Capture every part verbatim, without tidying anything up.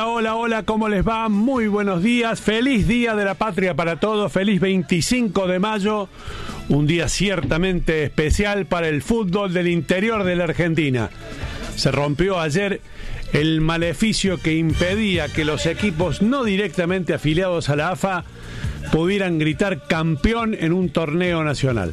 Hola, hola, hola, ¿cómo les va? Muy buenos días, feliz Día de la Patria para todos, feliz veinticinco de mayo, un día ciertamente especial para el fútbol del interior de la Argentina. Se rompió ayer el maleficio que impedía que los equipos no directamente afiliados a la A F A pudieran gritar campeón en un torneo nacional.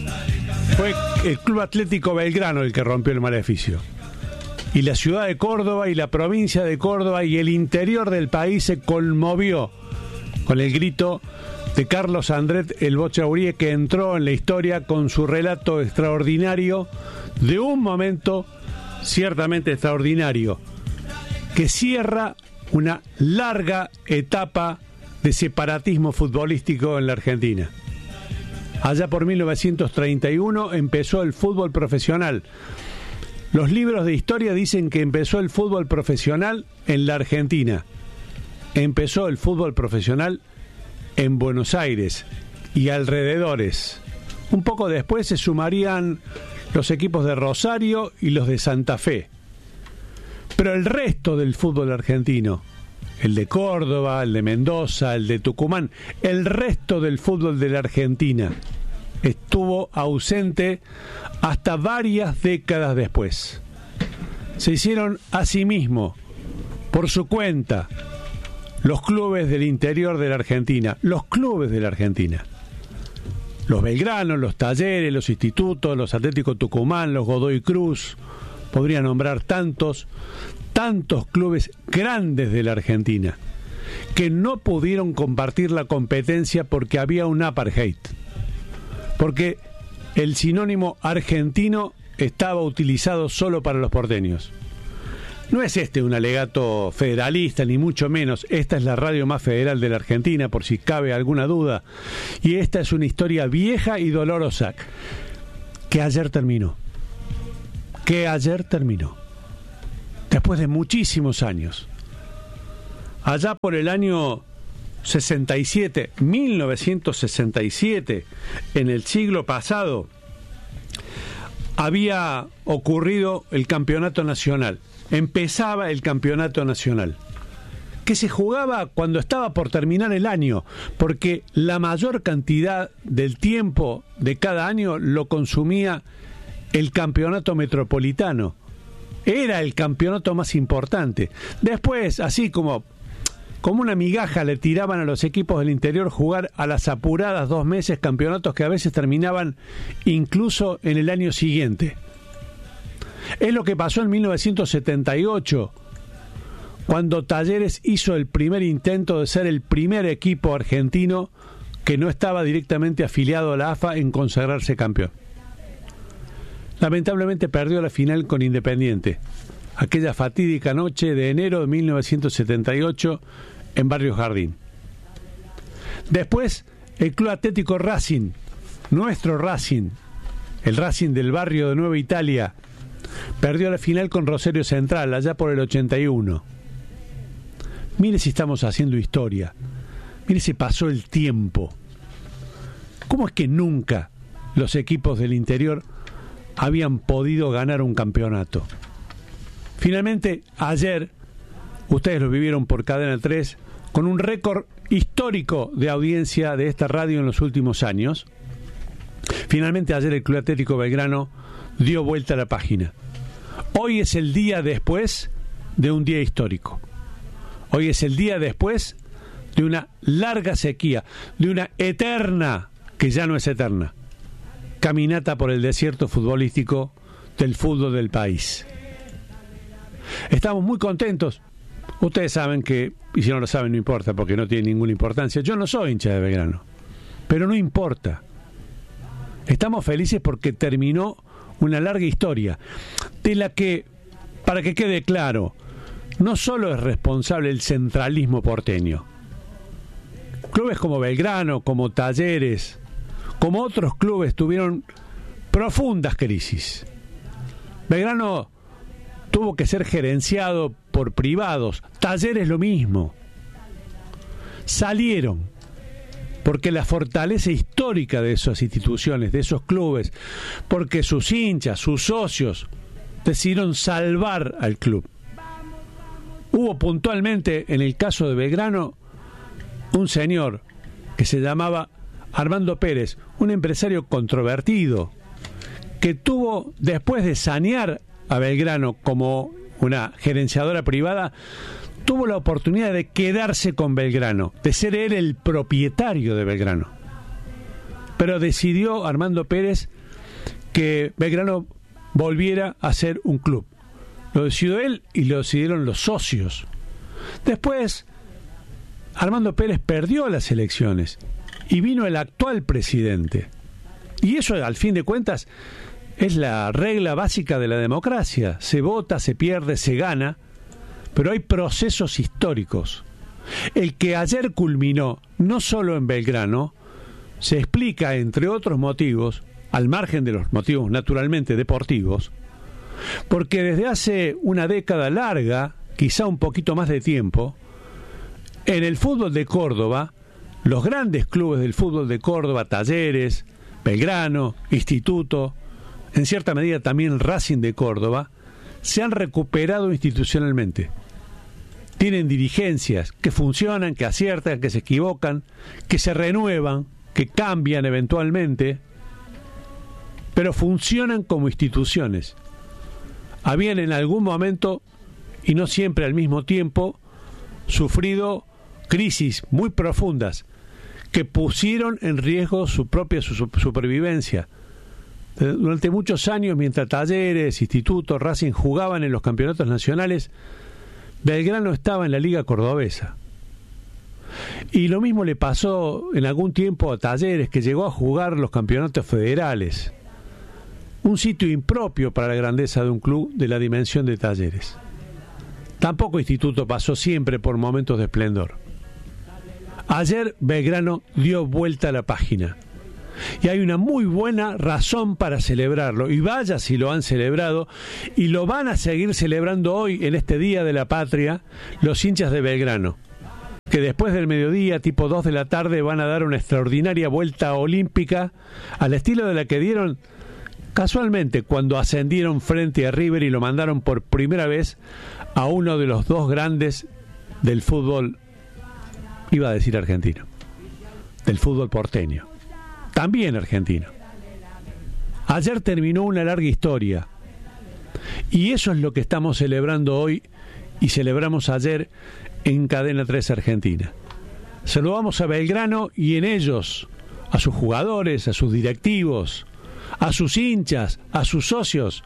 Fue el Club Atlético Belgrano el que rompió el maleficio. Y la ciudad de Córdoba y la provincia de Córdoba y el interior del país se conmovió con el grito de Carlos Andret el Bocha-Urie, que entró en la historia con su relato extraordinario de un momento ciertamente extraordinario que cierra una larga etapa de separatismo futbolístico en la Argentina. Allá por mil novecientos treinta y uno empezó el fútbol profesional. Los libros de historia dicen que empezó el fútbol profesional en la Argentina. Empezó el fútbol profesional en Buenos Aires y alrededores. Un poco después se sumarían los equipos de Rosario y los de Santa Fe. Pero el resto del fútbol argentino, el de Córdoba, el de Mendoza, el de Tucumán, el resto del fútbol de la Argentina estuvo ausente hasta varias décadas después. Se hicieron asimismo, por su cuenta, los clubes del interior de la Argentina, los clubes de la Argentina. Los Belgranos, los Talleres, los Institutos, los Atlético Tucumán, los Godoy Cruz, podría nombrar tantos, tantos clubes grandes de la Argentina, que no pudieron compartir la competencia porque había un apartheid. Porque el sinónimo argentino estaba utilizado solo para los porteños. No es este un alegato federalista, ni mucho menos. Esta es la radio más federal de la Argentina, por si cabe alguna duda. Y esta es una historia vieja y dolorosa, que ayer terminó. Que ayer terminó. Después de muchísimos años. Allá por el año sesenta y siete, mil novecientos sesenta y siete, en el siglo pasado, había ocurrido el campeonato nacional. Empezaba el campeonato nacional, que se jugaba cuando estaba por terminar el año, porque la mayor cantidad del tiempo de cada año lo consumía el campeonato metropolitano. Era el campeonato más importante. Después, así como Como una migaja le tiraban a los equipos del interior jugar a las apuradas dos meses campeonatos que a veces terminaban incluso en el año siguiente. Es lo que pasó en mil novecientos setenta y ocho, cuando Talleres hizo el primer intento de ser el primer equipo argentino que no estaba directamente afiliado a la A F A en consagrarse campeón. Lamentablemente perdió la final con Independiente, aquella fatídica noche de enero de mil novecientos setenta y ocho en Barrio Jardín. Después, el Club Atlético Racing, nuestro Racing, el Racing del barrio de Nueva Italia, perdió la final con Rosario Central, allá por el ochenta y uno. Mire si estamos haciendo historia. Mire si pasó el tiempo. ¿Cómo es que nunca los equipos del interior habían podido ganar un campeonato? Finalmente, ayer, ustedes lo vivieron por Cadena tres, con un récord histórico de audiencia de esta radio en los últimos años. Finalmente, ayer el Club Atlético Belgrano dio vuelta a la página. Hoy es el día después de un día histórico. Hoy es el día después de una larga sequía, de una eterna, que ya no es eterna, caminata por el desierto futbolístico del fútbol del país. Estamos muy contentos. Ustedes saben que, y si no lo saben no importa porque no tiene ninguna importancia, yo no soy hincha de Belgrano, pero no importa. Estamos felices porque terminó una larga historia, de la que, para que quede claro, no solo es responsable el centralismo porteño. Clubes como Belgrano, como Talleres, como otros clubes tuvieron profundas crisis. Belgrano tuvo que ser gerenciado por privados. Talleres lo mismo. Salieron porque la fortaleza histórica de esas instituciones, de esos clubes, porque sus hinchas, sus socios, decidieron salvar al club. Hubo hubo puntualmente en el caso de Belgrano un señor que se llamaba Armando Pérez, un empresario controvertido, que tuvo, después de sanear a Belgrano como una gerenciadora privada, tuvo la oportunidad de quedarse con Belgrano, de ser él el propietario de Belgrano. Pero decidió Armando Pérez que Belgrano volviera a ser un club. Lo decidió él y lo decidieron los socios. Después, Armando Pérez perdió las elecciones y vino el actual presidente. Y eso, al fin de cuentas, es la regla básica de la democracia. Se vota, se pierde, se gana, pero hay procesos históricos. El que ayer culminó, no solo en Belgrano, se explica, entre otros motivos, al margen de los motivos naturalmente deportivos, porque desde hace una década larga, quizá un poquito más de tiempo, en el fútbol de Córdoba, los grandes clubes del fútbol de Córdoba, Talleres, Belgrano, Instituto, en cierta medida también Racing de Córdoba, se han recuperado institucionalmente. Tienen dirigencias que funcionan, que aciertan, que se equivocan, que se renuevan, que cambian eventualmente, pero funcionan como instituciones. Habían en algún momento, y no siempre al mismo tiempo, sufrido crisis muy profundas que pusieron en riesgo su propia su, su, supervivencia. Durante muchos años, mientras Talleres, Instituto, Racing jugaban en los campeonatos nacionales, Belgrano estaba en la Liga Cordobesa. Y lo mismo le pasó en algún tiempo a Talleres, que llegó a jugar los campeonatos federales. Un sitio impropio para la grandeza de un club de la dimensión de Talleres. Tampoco Instituto pasó siempre por momentos de esplendor. Ayer Belgrano dio vuelta a la página. Y hay una muy buena razón para celebrarlo. Y vaya si lo han celebrado. Y lo van a seguir celebrando hoy, en este Día de la Patria, los hinchas de Belgrano, que después del mediodía, tipo dos de la tarde, van a dar una extraordinaria vuelta olímpica al estilo de la que dieron casualmente cuando ascendieron frente a River y lo mandaron por primera vez a uno de los dos grandes del fútbol, iba a decir argentino, del fútbol porteño, también argentino. Ayer terminó una larga historia y eso es lo que estamos celebrando hoy y celebramos ayer en Cadena tres Argentina. Saludamos a Belgrano y en ellos a sus jugadores, a sus directivos, a sus hinchas, a sus socios.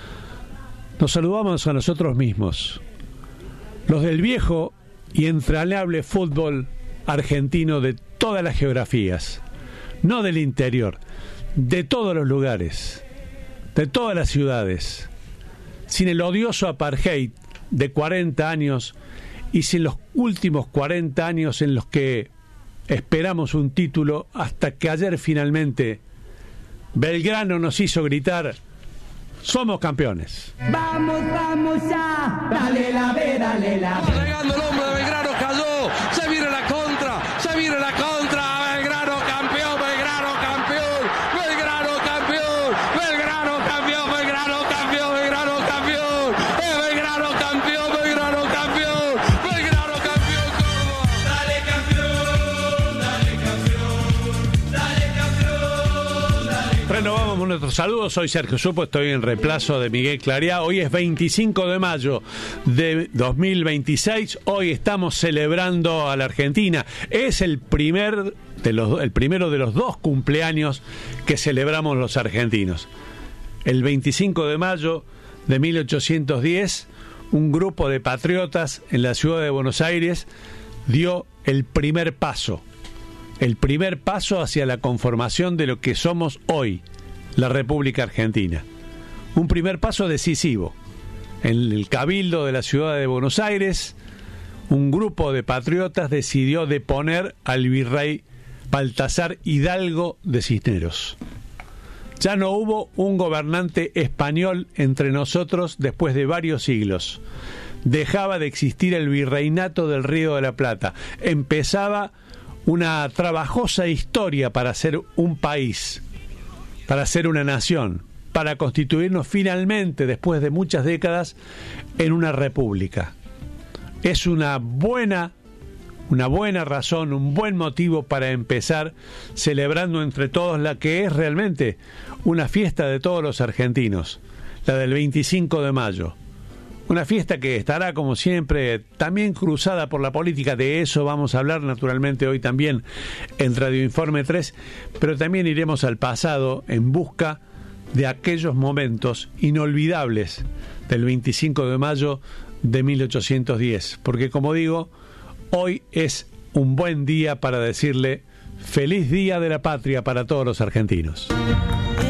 Nos saludamos a nosotros mismos, los del viejo y entrañable fútbol argentino de todas las geografías, no del interior, de todos los lugares, de todas las ciudades, sin el odioso apartheid de cuarenta años y sin los últimos cuarenta años en los que esperamos un título, hasta que ayer finalmente Belgrano nos hizo gritar: somos campeones. Vamos, vamos ya, dale la ve, dale la ve. Llegando el hombre de Belgrano, cayó, se viene la contra, se viene la contra, Belgrano campeón, Belgrano campeón, Belgrano campeón, Belgrano campeón, Belgrano campeón, Belgrano campeón, eh, Belgrano campeón, Belgrano campeón, Belgrano campeón, Córdoba. Dale campeón, dale campeón, dale campeón, dale. Renovamos nuestros saludos. Soy Sergio Supo, estoy en reemplazo de Miguel Clariá. Hoy es veinticinco de mayo de dos mil veintiséis. Hoy estamos celebrando a la Argentina. Es el primer de los, el primero de los dos cumpleaños que celebramos los argentinos. El veinticinco de mayo de mil ochocientos diez, un grupo de patriotas en la ciudad de Buenos Aires dio el primer paso. El primer paso hacia la conformación de lo que somos hoy, la República Argentina. Un primer paso decisivo. En el Cabildo de la ciudad de Buenos Aires, un grupo de patriotas decidió deponer al virrey Baltasar Hidalgo de Cisneros. Ya no hubo un gobernante español entre nosotros después de varios siglos. Dejaba de existir el virreinato del Río de la Plata. Empezaba una trabajosa historia para ser un país, para ser una nación, para constituirnos finalmente, después de muchas décadas, en una república. es una buena, una buena razón, un buen motivo para empezar celebrando entre todos la que es realmente una fiesta de todos los argentinos, la del veinticinco de mayo. Una fiesta que estará, como siempre, también cruzada por la política. De eso vamos a hablar naturalmente hoy también en Radio Informe tres, pero también iremos al pasado en busca de aquellos momentos inolvidables del veinticinco de mayo de mil ochocientos diez. Porque, como digo, hoy es un buen día para decirle feliz Día de la Patria para todos los argentinos.